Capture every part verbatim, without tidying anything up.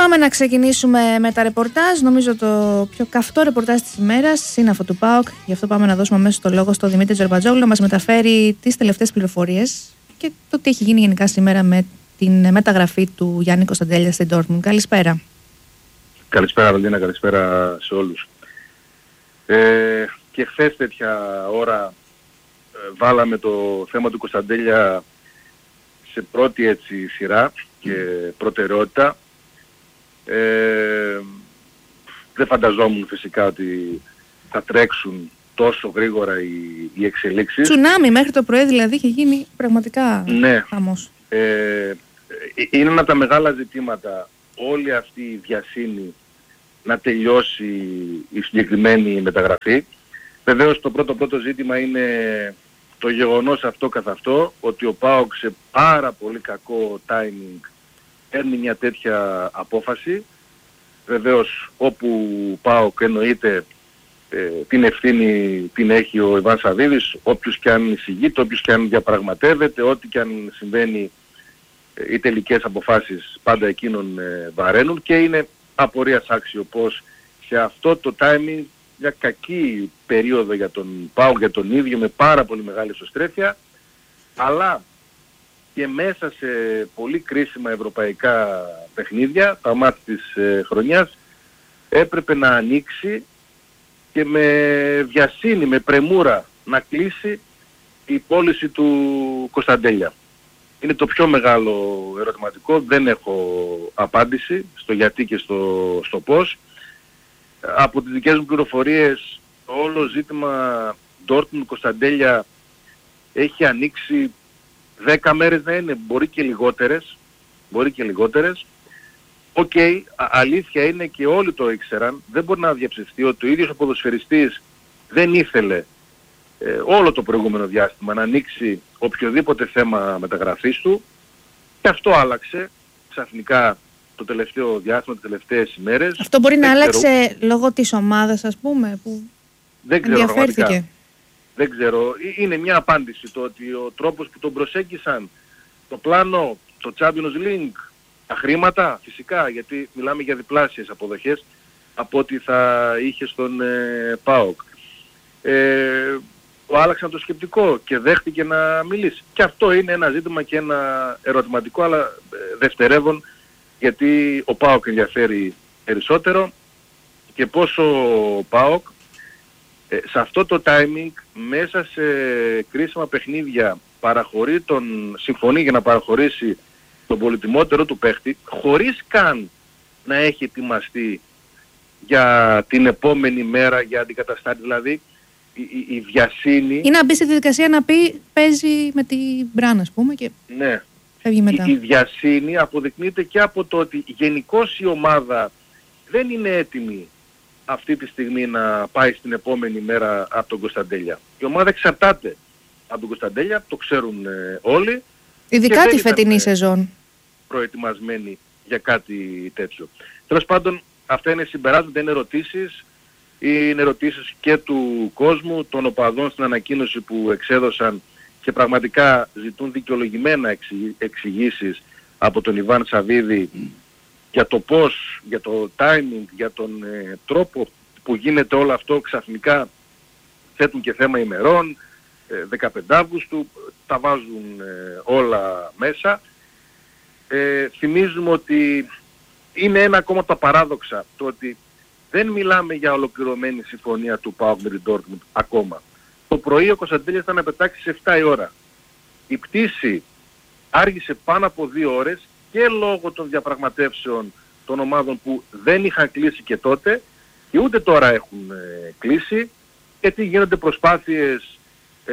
Πάμε να ξεκινήσουμε με τα ρεπορτάζ. Νομίζω το πιο καυτό ρεπορτάζ της ημέρας είναι αυτό του ΠΑΟΚ. Γι' αυτό πάμε να δώσουμε αμέσως το λόγο στον Δημήτρη Τζορμπατζόγλου να μας μεταφέρει τις τελευταίες πληροφορίες και το τι έχει γίνει γενικά σήμερα με την μεταγραφή του Γιάννη Κωνσταντέλια στην Dortmund. Καλησπέρα. Καλησπέρα Βαλντίνα, καλησπέρα σε όλους. Ε, και χθες τέτοια ώρα ε, βάλαμε το θέμα του Κωνσταντέλια σε πρώτη έτσι σειρά και προτεραιότητα. Ε, δεν φανταζόμουν φυσικά ότι θα τρέξουν τόσο γρήγορα οι, οι εξελίξεις. Τσουνάμι μέχρι το πρωί δηλαδή είχε γίνει πραγματικά ναι. χαμός. Ε, είναι ένα από τα μεγάλα ζητήματα όλη αυτή η βιασύνη να τελειώσει η συγκεκριμένη μεταγραφή. Βεβαίως το πρώτο πρώτο ζήτημα είναι το γεγονός αυτό καθ' αυτό, ότι ο ΠΑΟΚ σε πάρα πολύ κακό timing παίρνει μια τέτοια απόφαση. Βεβαίως όπου ΠΑΟΚ εννοείται ε, την ευθύνη την έχει ο Ιβάν Σαββίδης, όποιος και αν εισηγείται, όποιος και αν διαπραγματεύεται, ό,τι και αν συμβαίνει, ε, οι τελικές αποφάσεις πάντα εκείνον ε, βαραίνουν και είναι απορίας άξιο πως σε αυτό το timing, μια κακή περίοδο για τον ΠΑΟΚ, για τον ίδιο, με πάρα πολύ μεγάλη ισοστρέφεια, αλλά και μέσα σε πολύ κρίσιμα ευρωπαϊκά παιχνίδια, τα μάτια της ε, χρονιάς, έπρεπε να ανοίξει και με βιασύνη, με πρεμούρα να κλείσει η πώληση του Κωνσταντέλια. Είναι το πιο μεγάλο ερωτηματικό, δεν έχω απάντηση στο γιατί και στο, στο πώς. Από τις δικές μου πληροφορίες, το όλο ζήτημα Dortmund Κωνσταντέλια έχει ανοίξει δέκα μέρες να είναι, μπορεί και λιγότερες, μπορεί και λιγότερες. Οκ, okay, αλήθεια είναι και όλοι το ήξεραν, δεν μπορεί να διαψευστεί ότι ο ίδιος ο ποδοσφαιριστής δεν ήθελε ε, όλο το προηγούμενο διάστημα να ανοίξει οποιοδήποτε θέμα μεταγραφής του και αυτό άλλαξε ξαφνικά το τελευταίο διάστημα, τις τελευταίες ημέρες. Αυτό μπορεί δεν να ξέρω, άλλαξε λόγω της ομάδας, ας πούμε, που δεν ξέρω, ενδιαφέρθηκε. Δεν ξέρω. Είναι μια απάντηση το ότι ο τρόπος που τον προσέγγισαν, το πλάνο, το Champions League, τα χρήματα, φυσικά, γιατί μιλάμε για διπλάσιες αποδοχές από ό,τι θα είχε στον ε, ΠΑΟΚ. Ε, άλλαξαν το σκεπτικό και δέχτηκε να μιλήσει. Και αυτό είναι ένα ζήτημα και ένα ερωτηματικό, αλλά ε, δευτερεύον, γιατί ο ΠΑΟΚ ενδιαφέρει περισσότερο και πόσο ο ΠΑΟΚ ε, σε αυτό το timing, μέσα σε κρίσιμα παιχνίδια, παραχωρεί τον, συμφωνεί για να παραχωρήσει τον πολυτιμότερο του παίχτη, χωρίς καν να έχει ετοιμαστεί για την επόμενη μέρα για αντικαταστάτη. Δηλαδή η, η, η βιασύνη... Ή να μπει στη διαδικασία να πει παίζει με την Μπράν, ας πούμε, και ναι. φεύγει μετά. Η, η βιασύνη αποδεικνύεται και από το ότι γενικώς η ομάδα δεν είναι έτοιμη αυτή τη στιγμή να πάει στην επόμενη μέρα από τον Κωνσταντέλια. Η ομάδα εξαρτάται από τον Κωνσταντέλια, το ξέρουν ε, όλοι. Ειδικά τη φετινή σεζόν. Προετοιμασμένοι για κάτι τέτοιο. Τέλος πάντων, αυτά είναι συμπεράσματα, είναι ερωτήσεις. Είναι ερωτήσεις και του κόσμου, των οπαδών στην ανακοίνωση που εξέδωσαν και πραγματικά ζητούν δικαιολογημένα εξηγήσεις από τον Ιβάν Σαββίδη για το πώς, για το timing, για τον ε, τρόπο που γίνεται όλο αυτό. Ξαφνικά θέτουν και θέμα ημερών, ε, δεκαπέντε Αυγούστου, τα βάζουν ε, όλα μέσα. Ε, θυμίζουμε ότι είναι ένα ακόμα από τα παράδοξα, το ότι δεν μιλάμε για ολοκληρωμένη συμφωνία του ΠΑΟΚ με την Dortmund ακόμα. Το πρωί ο Κωνσταντέλιας ήταν να πετάξει σε επτά η ώρα. Η πτήση άργησε πάνω από δύο ώρες και λόγω των διαπραγματεύσεων των ομάδων που δεν είχαν κλείσει και τότε και ούτε τώρα έχουν ε, κλείσει, γιατί γίνονται προσπάθειες ε,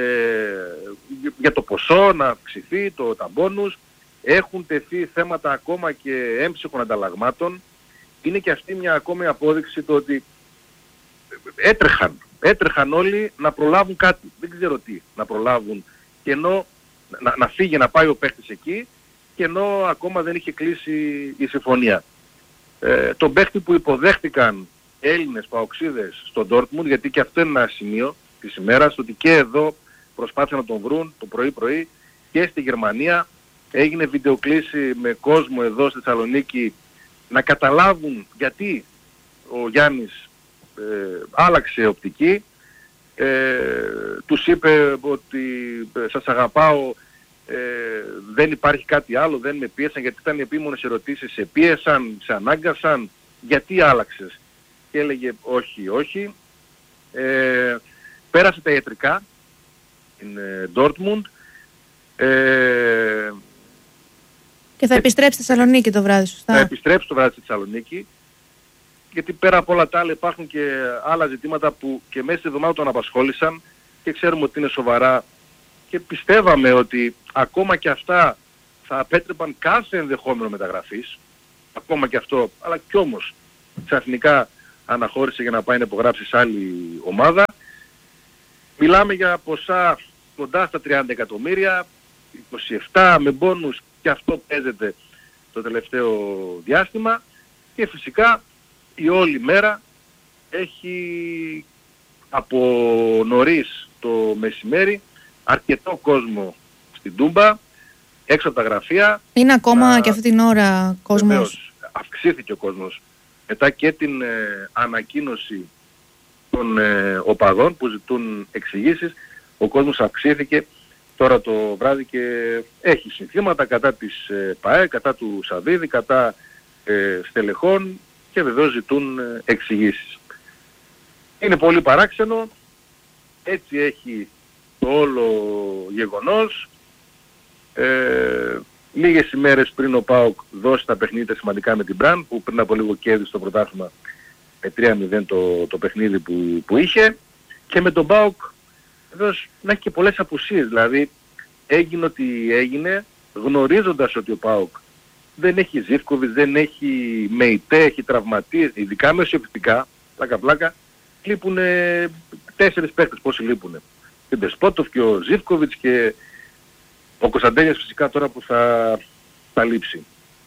για το ποσό να αυξηθεί, το, τα μπόνους. Έχουν τεθεί θέματα ακόμα και έμψυχων ανταλλαγμάτων. Είναι και αυτή μια ακόμη απόδειξη το ότι έτρεχαν, έτρεχαν όλοι να προλάβουν κάτι. Δεν ξέρω τι να προλάβουν. Και ενώ να, να φύγει, να πάει ο παίχτης εκεί, και ενώ ακόμα δεν είχε κλείσει η συμφωνία. Ε, τον παίχτη που υποδέχτηκαν Έλληνες παοξίδες στον Dortmund, γιατί και αυτό είναι ένα σημείο της ημέρας, ότι και εδώ προσπάθησαν να τον βρουν το πρωί-πρωί και στη Γερμανία. Έγινε βιντεοκλήση με κόσμο εδώ στη Θεσσαλονίκη να καταλάβουν γιατί ο Γιάννης ε, άλλαξε οπτική, ε, τους είπε ότι ε, σας αγαπάω, ε, δεν υπάρχει κάτι άλλο, δεν με πίεσαν, γιατί ήταν οι επίμονες ερωτήσεις, σε πίεσαν, σε ανάγκασαν, γιατί άλλαξες? Και έλεγε όχι, όχι. Ε, πέρασε τα ιατρικά στην ε, Dortmund. Ε, και θα επιστρέψει στη Θεσσαλονίκη το βράδυ, σωστά? Θα επιστρέψει το βράδυ στη Θεσσαλονίκη, γιατί πέρα από όλα τα άλλα υπάρχουν και άλλα ζητήματα που και μέσα στη εβδομάδα τον απασχόλησαν και ξέρουμε ότι είναι σοβαρά και πιστεύαμε ότι ακόμα και αυτά θα απέτρεπαν κάθε ενδεχόμενο μεταγραφής, ακόμα και αυτό, αλλά κι όμως ξαφνικά αναχώρησε για να πάει να υπογράψει σε άλλη ομάδα. Μιλάμε για ποσά κοντά στα τριάντα εκατομμύρια, είκοσι επτά με μπόνους, και αυτό παίζεται το τελευταίο διάστημα, και φυσικά η όλη μέρα έχει από νωρίς το μεσημέρι αρκετό κόσμο στην Τούμπα, έξω από τα γραφεία. Είναι ακόμα α, και αυτή την ώρα κόσμος? Βεβαίως, αυξήθηκε ο κόσμος μετά και την ε, ανακοίνωση των ε, οπαδών που ζητούν εξηγήσεις. Ο κόσμος αυξήθηκε τώρα το βράδυ και έχει συνθήματα κατά της ε, ΠΑΕ, κατά του Σαββίδη, κατά ε, στελεχών, και βεβαίως ζητούν ε, εξηγήσεις. Είναι πολύ παράξενο, έτσι έχει το όλο γεγονός. Ε, λίγες ημέρες πριν ο ΠΑΟΚ δώσει τα παιχνίδια σημαντικά με την Μπραν, που πριν από λίγο κέρδισε στο πρωτάθλημα με τρία μηδέν το, το παιχνίδι που, που είχε, και με τον ΠΑΟΚ βεβαίως να έχει και πολλές απουσίες. Δηλαδή έγινε ό,τι έγινε γνωρίζοντας ότι ο ΠΑΟΚ δεν έχει Ζίβκοβιτς, δεν έχει Μεϊτέ, έχει τραυματίες, ειδικά μεσοεπιθετικά, πλάκα πλάκα, λείπουν τέσσερις παίκτες. Πόσοι λείπουνε? Και ο Ντεσπότοφ και ο Ζίβκοβιτς και ο Κωνσταντέλιας φυσικά τώρα που θα, θα λείψει.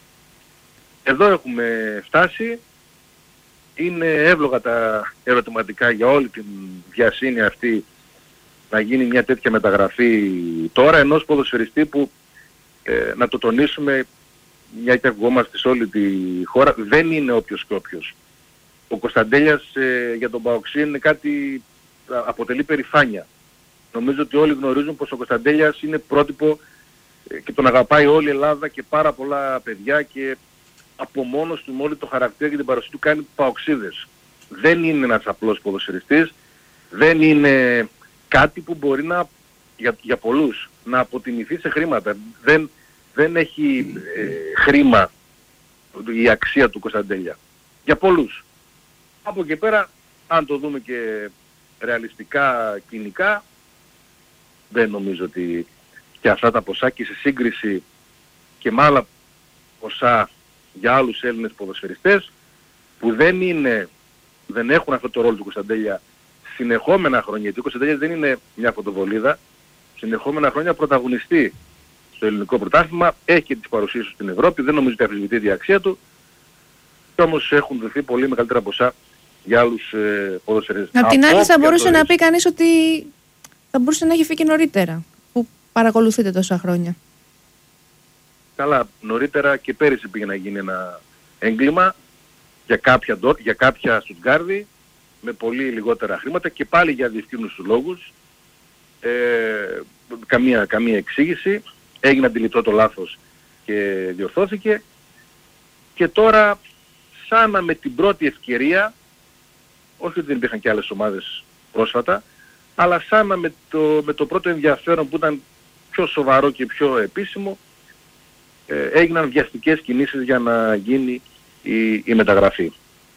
Εδώ έχουμε φτάσει. Είναι εύλογα τα ερωτηματικά για όλη την βιασύνη αυτή να γίνει μια τέτοια μεταγραφή τώρα ενός ποδοσφαιριστή που, ε, να το τονίσουμε, μια και ακουγόμαστε σε όλη τη χώρα, δεν είναι όποιος και όποιος. Ο Κωνσταντέλιας ε, για τον Παοξή είναι κάτι, αποτελεί περηφάνεια. Νομίζω ότι όλοι γνωρίζουν πως ο Κωνσταντέλιας είναι πρότυπο ε, και τον αγαπάει όλη η Ελλάδα και πάρα πολλά παιδιά, και από μόνος του με όλο το χαρακτήρα και την παρουσία του κάνει παοξίδες. Δεν είναι ένας απλός ποδοσφαιριστής, δεν είναι κάτι που μπορεί να, για, για πολλούς, να αποτιμηθεί σε χρήματα. Δεν, δεν έχει ε, χρήμα η αξία του Κωνσταντέλια. Για πολλούς. Από εκεί πέρα, αν το δούμε και ρεαλιστικά, κοινικά, δεν νομίζω ότι και αυτά τα ποσά, και σε σύγκριση και με άλλα ποσά για άλλους Έλληνες ποδοσφαιριστές που δεν είναι, δεν έχουν αυτό το ρόλο του Κωνσταντέλια συνεχόμενα χρόνια, γιατί ο Κωνσταντέλιας δεν είναι μια φωτοβολίδα, συνεχόμενα χρόνια πρωταγωνιστεί στο ελληνικό πρωτάθλημα, έχει και τις παρουσίες του στην Ευρώπη, δεν νομίζω ότι αμφισβητεί η αξία του, και όμως έχουν δοθεί πολύ μεγαλύτερα ποσά για άλλους ε, ποδοσφαιριστές. Απ' την άλλη θα μπορούσε να πει κανείς ότι θα μπορούσε να έχει φύγει νωρίτερα, που παρακολουθείτε τόσα χρόνια. Καλά, νωρίτερα και πέρυσι πήγε να γίνει ένα έγκλημα για κάποια, για κάποια Στουτγκάρδη με πολύ λιγότερα χρήματα, και πάλι για διευκρίνους λόγους, ε, καμία, καμία εξήγηση, έγινε αντιληπτό το λάθος και διορθώθηκε, και τώρα σαν να με την πρώτη ευκαιρία, όχι ότι δεν υπήρχαν και άλλες ομάδες πρόσφατα, αλλά σαν να με το, με το πρώτο ενδιαφέρον που ήταν πιο σοβαρό και πιο επίσημο, ε, έγιναν βιαστικές κινήσεις για να γίνει η, η μεταγραφή.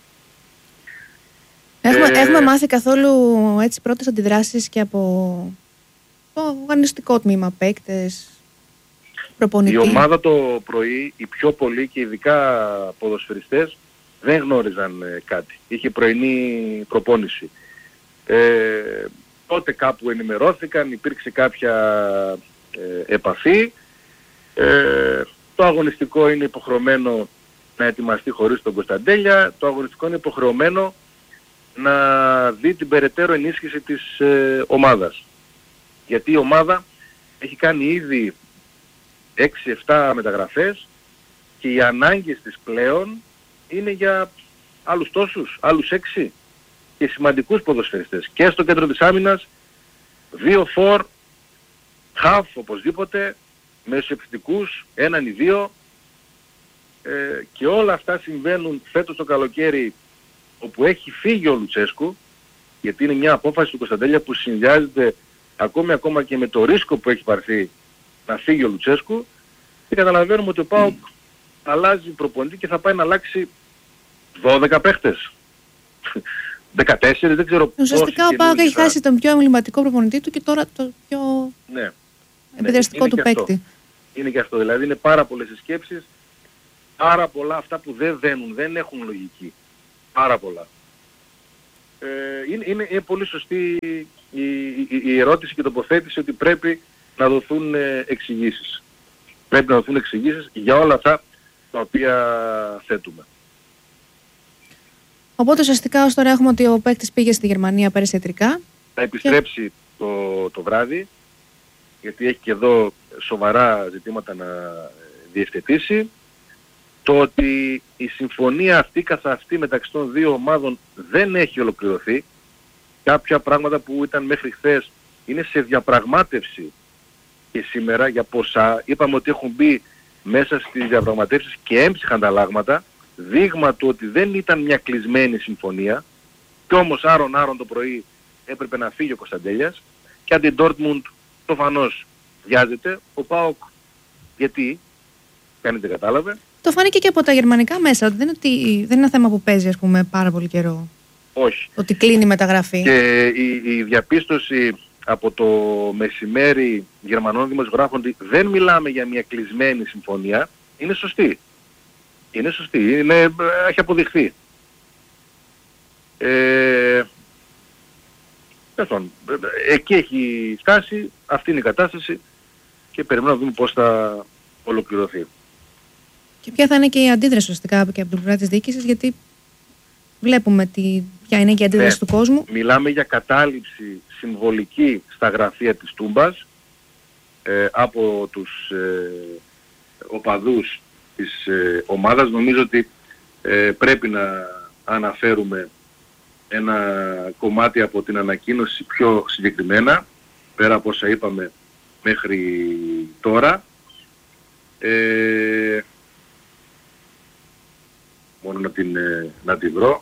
Έχουμε, ε, έχουμε μάθει καθόλου έτσι πρώτες αντιδράσεις και από το αγωνιστικό τμήμα, παίκτες, προπονητή? Η ομάδα το πρωί, οι πιο πολλοί και ειδικά ποδοσφαιριστές, δεν γνώριζαν ε, κάτι. Είχε πρωινή προπόνηση. Ε, τότε κάπου ενημερώθηκαν, υπήρξε κάποια ε, επαφή. Ε, το αγωνιστικό είναι υποχρεωμένο να ετοιμαστεί χωρίς τον Κωνσταντέλια. Το αγωνιστικό είναι υποχρεωμένο να δει την περαιτέρω ενίσχυση της ε, ομάδας. Γιατί η ομάδα έχει κάνει ήδη έξι εφτά μεταγραφές και οι ανάγκες της πλέον είναι για άλλους τόσους, άλλους έξι και σημαντικούς ποδοσφαιριστές. Και στο κέντρο της άμυνας, δύο φορ, half οπωσδήποτε, μεσοεπιθετικούς, έναν ή δύο, ε, και όλα αυτά συμβαίνουν φέτος το καλοκαίρι, όπου έχει φύγει ο Λουτσέσκου, γιατί είναι μια απόφαση του Κωνσταντέλια που συνδυάζεται ακόμη ακόμα και με το ρίσκο που έχει πάρθει να φύγει ο Λουτσέσκου, και καταλαβαίνουμε ότι ο ΠΑΟΚ mm. αλλάζει προπονητή και θα πάει να αλλάξει δώδεκα παίχτες. δεκατέσσερα, δεν ξέρω πώς. Ουσιαστικά ο ΠΑΟΚ έχει χάσει τον πιο εμβληματικό προπονητή του και τώρα το πιο ναι. επιδραστικό ναι, του παίκτη. Είναι και αυτό. Δηλαδή είναι πάρα πολλές οι σκέψεις, πάρα πολλά αυτά που δεν δένουν, δεν έχουν λογική. Πάρα πολλά. Ε, είναι, είναι, είναι πολύ σωστή η, η, η ερώτηση και η τοποθέτηση ότι πρέπει να δοθούν ε, εξηγήσεις. Πρέπει να δοθούν εξηγήσεις για όλα αυτά τα οποία θέτουμε. Οπότε ουσιαστικά ως τώρα έχουμε ότι ο παίκτης πήγε στη Γερμανία πέρυσι ιατρικά. Θα επιστρέψει και... το, το βράδυ, γιατί έχει και εδώ σοβαρά ζητήματα να διευθετήσει. Το ότι η συμφωνία αυτή καθ' αυτή μεταξύ των δύο ομάδων δεν έχει ολοκληρωθεί. Κάποια πράγματα που ήταν μέχρι χθες είναι σε διαπραγμάτευση και σήμερα για ποσά. Είπαμε ότι έχουν μπει μέσα στις διαπραγματεύσεις και έμψυχαν ανταλλάγματα, δείγμα του ότι δεν ήταν μια κλεισμένη συμφωνία, και όμως άρον άρον το πρωί έπρεπε να φύγει ο Κωνσταντέλιας, και αν την Dortmund προφανώς βιάζεται. Ο ΠΑΟΚ γιατί, κανείς δεν κατάλαβε. Το φάνηκε και από τα γερμανικά μέσα, ότι δεν είναι, ότι, δεν είναι ένα θέμα που παίζει, ας πούμε, πάρα πολύ καιρό. Όχι. Ότι κλείνει η μεταγραφή. Και η, η διαπίστωση από το μεσημέρι Γερμανών δημοσιογράφων ότι δεν μιλάμε για μια κλεισμένη συμφωνία, είναι σωστή. Είναι σωστή. Είναι, έχει αποδειχθεί. Ε, εκεί έχει φτάσει, αυτή είναι η κατάσταση και περιμένουμε να δούμε πώς θα ολοκληρωθεί. Και ποια θα είναι και η αντίδραση ουσιαστικά και από την πλευρά της διοίκησης, γιατί βλέπουμε τι, ποια είναι και η αντίδραση ναι, του κόσμου. Μιλάμε για κατάληψη συμβολική στα γραφεία της Τούμπας ε, από τους ε, οπαδούς της ε, ομάδας. Νομίζω ότι ε, πρέπει να αναφέρουμε ένα κομμάτι από την ανακοίνωση πιο συγκεκριμένα, πέρα από όσα είπαμε μέχρι τώρα. Ε, μόνο να την, να την βρω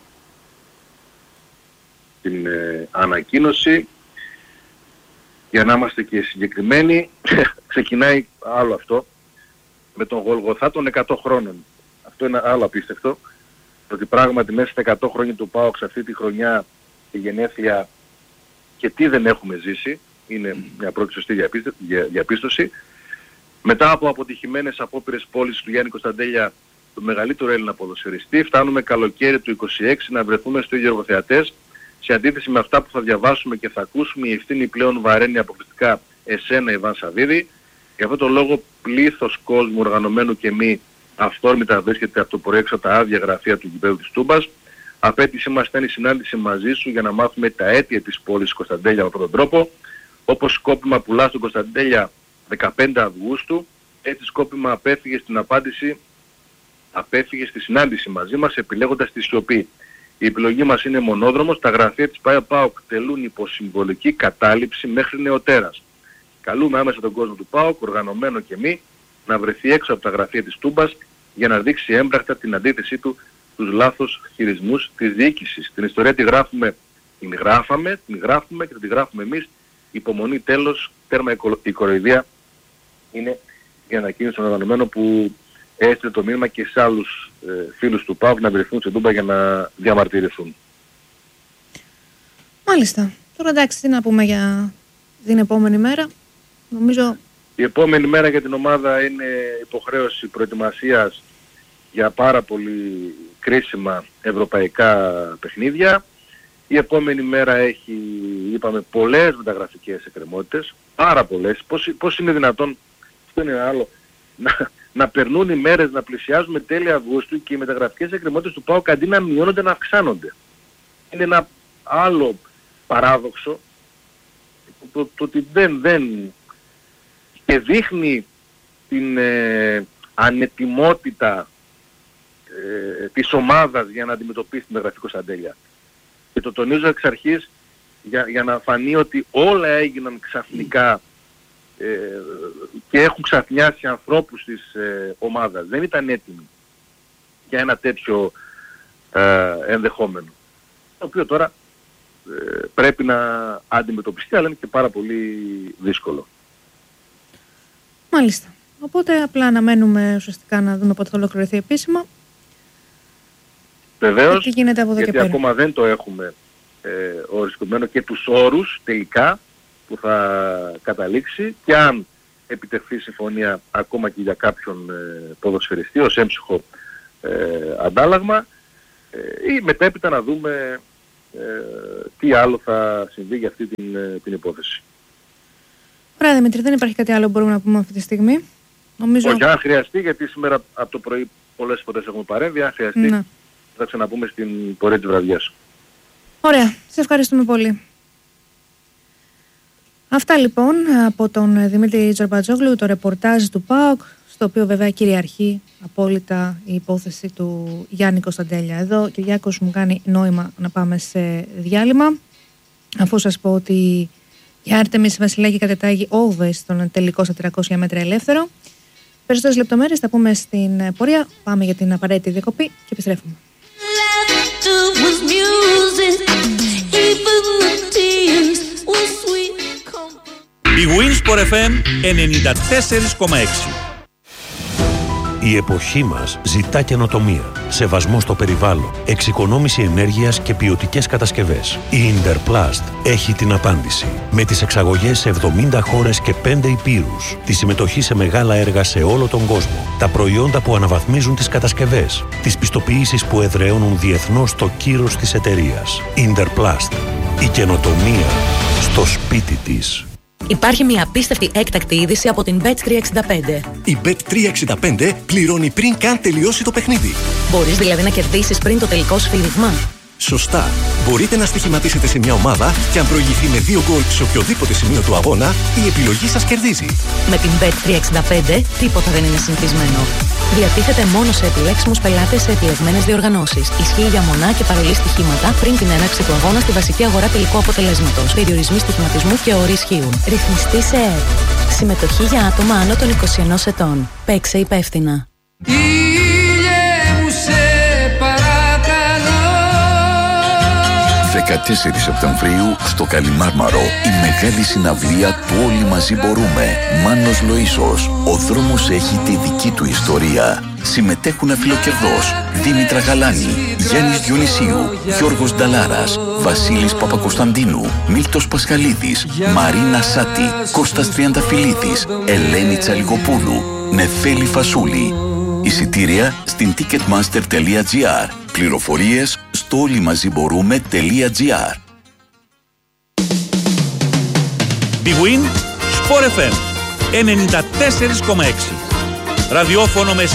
την ε, ανακοίνωση για να είμαστε και συγκεκριμένοι. Ξεκινάει άλλο αυτό με τον Γολγοθά των εκατό χρόνων. Αυτό είναι άλλο απίστευτο, ότι πράγματι μέσα στα εκατό χρόνια του ΠΑΟΚ σε αυτή τη χρονιά η γενέθλια και τι δεν έχουμε ζήσει, είναι μια πρώτη σωστή διαπίστωση. Μετά από αποτυχημένες απόπειρες πώλησης του Γιάννη Κωνσταντέλια, του μεγαλύτερου Έλληνα ποδοσφαιριστή, φτάνουμε καλοκαίρι του είκοσι έξι να βρεθούμε στο ίδιο εργοθεατές. Σε αντίθεση με αυτά που θα διαβάσουμε και θα ακούσουμε, η ευθύνη πλέον βαραίνει αποκλειστικά εσένα, Ιβάν Σαββίδη. Γι' αυτό το λόγο πλήθος κόσμου οργανωμένου και μη αυθόρμητα βρίσκεται από το πρωί έξω τα άδεια γραφεία του γηπέδου της Τούμπας. Απέτησή μας ήταν η συνάντηση μαζί σου για να μάθουμε τα αίτια της πώλησης Κωνσταντέλια με αυτόν τον τρόπο. Όπως σκόπιμα πουλάς τον Κωνσταντέλια δεκαπέντε Αυγούστου, έτσι σκόπιμα απέφυγε στην απάντηση, απέφυγε στη συνάντηση μαζί μας επιλέγοντας τη σιωπή. Η επιλογή μας είναι μονόδρομος, τα γραφεία της ΠΑΟΚ τελούν υποσυμβολική κατάληψη μέχρι νεοτέρας. Καλούμε άμεσα τον κόσμο του ΠΑΟΚ, οργανωμένο και μη, να βρεθεί έξω από τα γραφεία της Τούμπας για να δείξει έμπρακτα την αντίθεσή του στους λάθος χειρισμούς της διοίκησης. Την ιστορία τη γράφουμε, την γράφαμε, την γράφουμε και την γράφουμε εμείς. Υπομονή, τέλος, τέρμα η κοροϊδία είναι η ανακοίνωση των οργανωμένων που έστειλε το μήνυμα και σε άλλους ε, φίλους του ΠΑΟΚ να βρεθούν στην Τούμπα για να διαμαρτυρηθούν. Μάλιστα. Τώρα εντάξει, τι να πούμε για την επόμενη μέρα. Νομίζω... Η επόμενη μέρα για την ομάδα είναι υποχρέωση προετοιμασίας για πάρα πολύ κρίσιμα ευρωπαϊκά παιχνίδια. Η επόμενη μέρα έχει, είπαμε, πολλές μεταγραφικές εκκρεμότητες, πάρα πολλές. Πώς, πώς είναι δυνατόν, αυτό είναι άλλο, να, να περνούν οι μέρες, να πλησιάζουμε τέλη Αυγούστου και οι μεταγραφικές εκκρεμότητες του ΠΑΟΚ αντί να μειώνονται να αυξάνονται. Είναι ένα άλλο παράδοξο, το, το, το ότι δεν, δεν και δείχνει την ε, ανετοιμότητα της ομάδας για να αντιμετωπίσει την μεταγραφή Κωνσταντέλια. Και το τονίζω εξ αρχής για, για να φανεί ότι όλα έγιναν ξαφνικά ε, και έχουν ξαφνιάσει ανθρώπους της ε, ομάδας. Δεν ήταν έτοιμοι για ένα τέτοιο ε, ενδεχόμενο. Το οποίο τώρα ε, πρέπει να αντιμετωπιστεί, αλλά είναι και πάρα πολύ δύσκολο. Μάλιστα. Οπότε απλά αναμένουμε ουσιαστικά να δούμε πότε θα ολοκληρωθεί επίσημα. Βεβαίως, τι γίνεται από εδώ γιατί και πέρα. ακόμα δεν το έχουμε ε, οριστικοποιημένο και τους όρους τελικά που θα καταλήξει, και αν επιτευχθεί συμφωνία ακόμα και για κάποιον ε, ποδοσφαιριστή ως έμψυχο ε, αντάλλαγμα, ε, ή μετέπειτα να δούμε ε, τι άλλο θα συμβεί για αυτή την, ε, την υπόθεση. Ωραία Δημήτρη, δεν υπάρχει κάτι άλλο που μπορούμε να πούμε αυτή τη στιγμή. Νομίζω... Όχι, αν χρειαστεί, γιατί σήμερα από το πρωί πολλές φορές έχουμε παρέμβει, αν χρειαστεί ναι. θα ξαναπούμε στην πορεία της βραδιάς. Ωραία, σε ευχαριστούμε πολύ. Αυτά λοιπόν από τον Δημήτρη Τζορμπατζόγλου, το ρεπορτάζ του ΠΑΟΚ, στο οποίο βέβαια κυριαρχεί απόλυτα η υπόθεση του Γιάννη Κωνσταντέλια. Εδώ ο Κυριάκος μου κάνει νόημα να πάμε σε διάλειμμα, αφού σας πω ότι η Άρτεμις Βασιλάκη κατετάγει όγδοη στον τελικό στα τριακόσια μέτρα ελεύθερο. Περισσότερες λεπτομέρειες θα πούμε στην πορεία. Πάμε για την απαραίτητη διακοπή και επιστρέφουμε. Η Winsport εφ εμ ενενήντα τέσσερα κόμμα έξι. Η εποχή μας ζητά καινοτομία, σεβασμό στο περιβάλλον, εξοικονόμηση ενέργειας και ποιοτικές κατασκευές. Η Interplast έχει την απάντηση. Με τις εξαγωγές σε εβδομήντα χώρες και πέντε υπήρους, τη συμμετοχή σε μεγάλα έργα σε όλο τον κόσμο, τα προϊόντα που αναβαθμίζουν τις κατασκευές, τις πιστοποιήσεις που εδραιώνουν διεθνώς το κύρος της εταιρείας. Interplast. Η καινοτομία στο σπίτι της. Υπάρχει μια απίστευτη έκτακτη είδηση από την μπετ τριακόσια εξήντα πέντε. Η μπετ τριακόσια εξήντα πέντε πληρώνει πριν καν τελειώσει το παιχνίδι. Μπορείς δηλαδή να κερδίσεις πριν το τελικό σφύριγμα. Σωστά. Μπορείτε να στοιχηματίσετε σε μια ομάδα και αν προηγηθεί με δύο γκολ σε οποιοδήποτε σημείο του αγώνα, η επιλογή σας κερδίζει. Με την μπετ τριακόσια εξήντα πέντε τίποτα δεν είναι συνηθισμένο. Διατίθεται μόνο σε επιλέξιμους πελάτες σε επιλεγμένες διοργανώσεις. Ισχύει για μονά και παρολί στοιχήματα πριν την έναρξη του αγώνα στη βασική αγορά τελικού αποτελέσματος. Περιορισμοί στοιχηματισμού και όροι ισχύουν. Ρυθμιστή σε ΕΕΠ. Συμμετοχή για άτομα άνω των είκοσι ενός ετών. Παίξε υπεύθυνα. δεκατέσσερις Σεπτεμβρίου στο Καλιμάρμαρο η μεγάλη συναυλία του Όλοι Μαζί Μπορούμε. Μάνος Λοΐσος. Ο δρόμος έχει τη δική του ιστορία. Συμμετέχουν αφιλοκερδός Δήμητρα Γαλάνη, Γιάννης Διονυσίου, Γιώργος Νταλάρας, Βασίλης Παπακοσταντίνου, Μίλτος Πασχαλίδης, Μαρίνα Σάτη, Κώστας Τριανταφυλλίδης, Ελένη Τσαλιγοπούλου, Νεφέλη Φασούλη. Εισιτήρια στην ticketmaster τελεία gr. Πληροφορίες στο όλοιμαζιμπορούμε.gr. Big Win Sport εφ εμ ενενήντα τέσσερα κόμμα έξι. Ραδιόφωνο με